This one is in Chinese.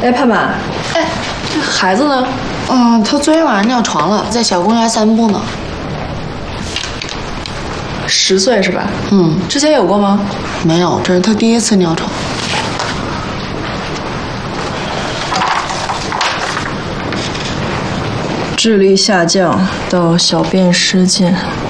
哎，盼盼，哎，这孩子呢？ 他昨天晚上尿床了，在小公园散步呢。 10岁是吧？ 之前有过吗？没有，这是他第一次尿床。 智力下降到小便失禁。